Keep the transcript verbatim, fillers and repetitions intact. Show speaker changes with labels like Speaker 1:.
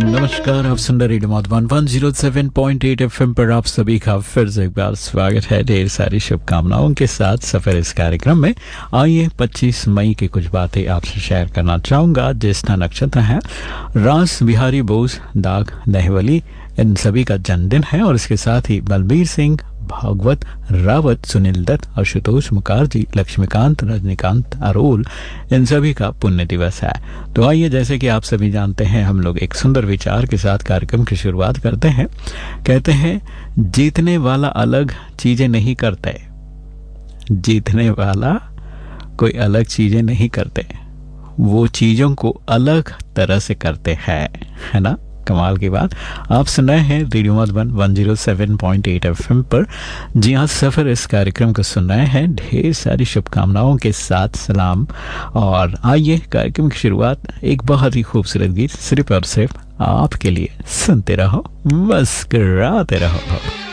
Speaker 1: नमस्कार, आप सुन रहे radio Madhuban one zero seven point eight FM पर आप सभी का फिर से एक बार स्वागत है। ढेर सारी शुभकामनाओं के साथ सफर इस कार्यक्रम में आइए पच्चीस मई की कुछ बातें आपसे शेयर करना चाहूँगा। ज्येष्ठा नक्षत्र है, रास बिहारी बोस, दाग दहवली, इन सभी का जन्मदिन है। और इसके साथ ही बलबीर सिंह, भागवत रावत, सुनील दत्त, आशुतोष मुखर्जी, लक्ष्मीकांत, रजनीकांत अरोल, इन सभी का पुण्य दिवस है। तो आइए, जैसे कि आप सभी जानते हैं, हम लोग एक सुंदर विचार के साथ कार्यक्रम की शुरुआत करते हैं। कहते हैं, जीतने वाला अलग चीजें नहीं करते, जीतने वाला कोई अलग चीजें नहीं करते, वो चीजों को अलग तरह से करते हैं। है ना, कमाल की बात। आप सुन रहे हैं radio Madhuban one zero seven point eight FM पर। जी हाँ, सफर इस कार्यक्रम को सुन रहे हैं। ढेर सारी शुभकामनाओं के साथ सलाम। और आइए कार्यक्रम की शुरुआत एक बहुत ही खूबसूरत गीत सिर्फ और सिर्फ आपके लिए। सुनते रहो, मुस्कुराते रहो।